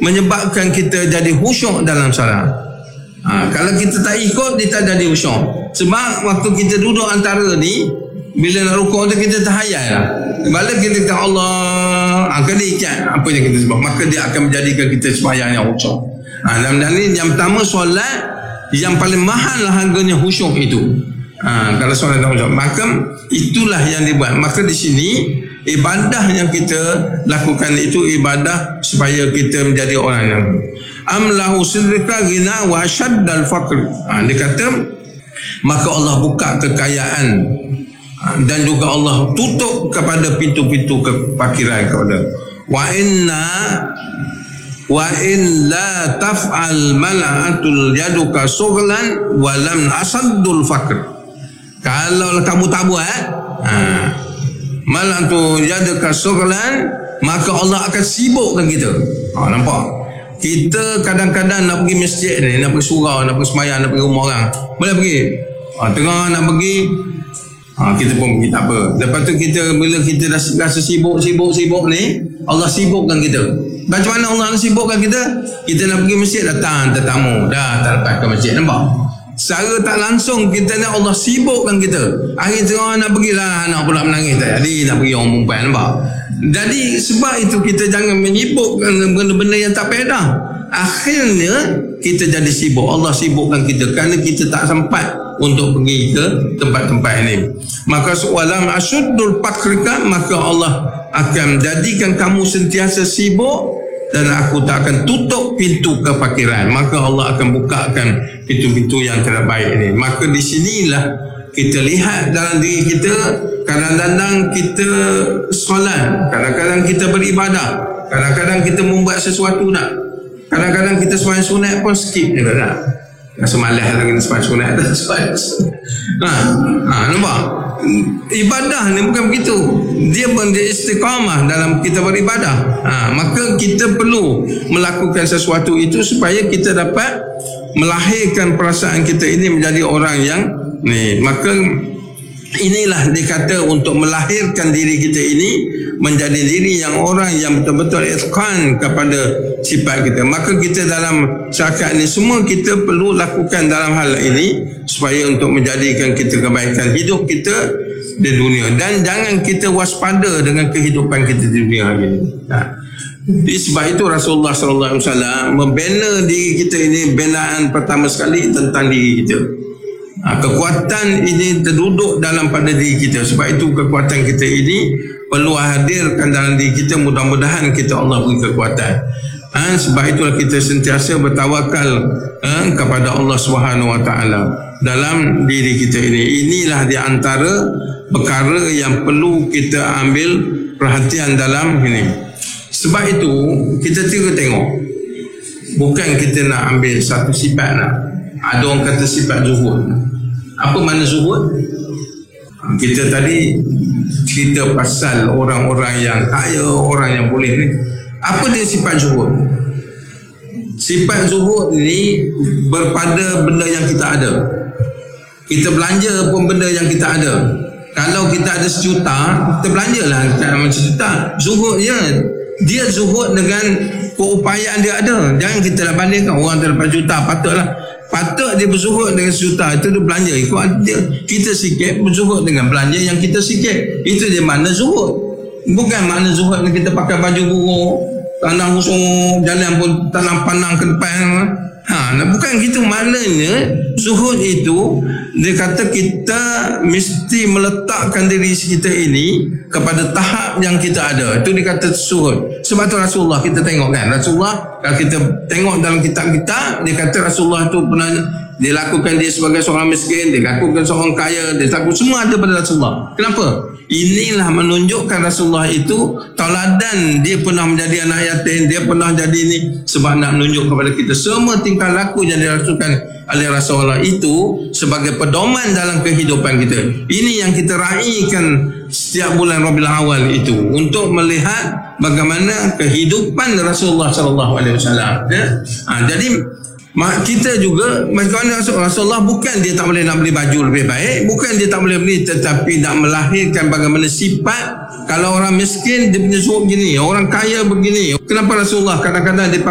menyebabkan kita jadi khusyuk dalam solat. Kalau kita tak ikut, dia tak jadi khusyuk. Sebab waktu kita duduk antara ni, bila nak rukuk tu kita terhayal lah. Bila kita kata Allah, akan dia ikat apa yang kita sebut, maka dia akan menjadikan kita sembahyang yang khusyuk. Dalam ni yang pertama, solat yang paling mahal lah harganya khusyuk itu. Kalau solat tak khusyuk, maka itulah yang dibuat. Maka di sini ibadah yang kita lakukan itu ibadah supaya kita menjadi orang yang amlahu sidqa ghina wa shaddal faqr. Dia kata maka Allah buka kekayaan dan juga Allah tutup kepada pintu-pintu kefakiran kepada wa in la taf'al mala'atul yaduka sughlan wa lam asaddul faqr. Kalau kamu tak buat mala'atul yaduka sughlan, maka Allah akan sibukkan kita. Nampak? Kita kadang-kadang nak pergi masjid ni, nak pergi surau, nak pergi sembahyang, nak pergi rumah orang, boleh pergi. Tengah nak pergi, kita pun pergi, tak apa. Lepas tu kita, bila kita dah rasa sibuk ni, Allah sibukkan kita. Macam mana Allah sibukkan kita? Kita nak pergi masjid, datang tetamu, dah tak lepas ke masjid. Nampak? Secara tak langsung kita nak Allah sibukkan kita. Akhir tengah nak pergilah, nak pula menangis tak jadi, nak pergi orang perempuan. Nampak? Jadi sebab itu kita jangan menyibukkan benda-benda yang tak faedah. Akhirnya kita jadi sibuk. Allah sibukkan kita kerana kita tak sempat untuk pergi ke tempat-tempat ini. Maka walam ashuddul fakrika, maka Allah akan jadikan kamu sentiasa sibuk dan aku tak akan tutup pintu kefakiran. Maka Allah akan bukakan pintu-pintu yang terbaik ini. Maka di sinilah kita lihat dalam diri kita, kadang-kadang kita solat, kadang-kadang kita beribadah, kadang-kadang kita membuat sesuatu nak, kadang-kadang kita sembahyang sunat pun skip juga tak. Rasa malas lagi sembahyang sunat tak nampak? Ibadah ni bukan begitu. Dia istiqamah dalam kita beribadah. Maka kita perlu melakukan sesuatu itu supaya kita dapat melahirkan perasaan kita ini menjadi orang yang ni. Maka inilah dikata untuk melahirkan diri kita ini menjadi diri yang orang yang betul-betul itqan kepada sifat kita. Maka kita dalam syariat ini semua kita perlu lakukan dalam hal ini supaya untuk menjadikan kita kebaikan hidup kita di dunia, dan jangan kita waspada dengan kehidupan kita di dunia ini. Sebab itu Rasulullah SAW membina diri kita ini, binaan pertama sekali tentang diri kita. Kekuatan ini terduduk dalam pada diri kita. Sebab itu kekuatan kita ini perlu hadirkan dalam diri kita. Mudah-mudahan kita Allah beri kekuatan. Sebab itulah kita sentiasa bertawakal kepada Allah SWT dalam diri kita ini. Inilah di antara perkara yang perlu kita ambil perhatian dalam ini. Sebab itu kita tengok, bukan kita nak ambil satu sifat nak. Ada orang kata sifat zuhud. Apa makna zuhud? Kita tadi cerita pasal orang-orang yang kaya, orang yang boleh ni. Apa dia sifat zuhud? Sifat zuhud ni berpada benda yang kita ada. Kita belanja pun benda yang kita ada. Kalau kita ada sejuta, kita belanjalah macam sejuta. Zuhud dia zuhud dengan keupayaan dia ada. Jangan kita nak bandingkan orang terlepas juta, patut dia berzuhud dengan sejuta, itu dia belanja ikut dia. Kita sikit berzuhud dengan belanja yang kita sikit. Itu dia makna zuhud. Bukan makna zuhud kita pakai baju buruk, tanah kosong, jalan pun tanam pandang ke depan. Bukan gitu maknanya. Zuhud itu dia kata kita mesti meletakkan diri kita ini kepada tahap yang kita ada. Itu dia kata zuhud. Sebab tu Rasulullah kita tengok kan, Rasulullah kalau kita tengok dalam kitab-kitab, dia kata Rasulullah tu pernah dia lakukan dia sebagai seorang miskin, dia lakukan seorang kaya, dia lakukan semua ada pada Rasulullah. Kenapa? Inilah menunjukkan Rasulullah itu tauladan. Dia pernah menjadi anak yatim, dia pernah jadi ini, sebab nak menunjuk kepada kita semua tingkah laku yang dirasakan oleh Rasulullah itu sebagai pedoman dalam kehidupan kita. Ini yang kita raikan setiap bulan Rabiul Awal itu, untuk melihat bagaimana kehidupan Rasulullah SAW. Jadi kita juga macam Rasulullah, bukan dia tak boleh nak beli baju lebih baik, bukan dia tak boleh beli, tetapi nak melahirkan bagaimana sifat. Kalau orang miskin dia punya zuhud begini, orang kaya begini. Kenapa Rasulullah kadang-kadang dia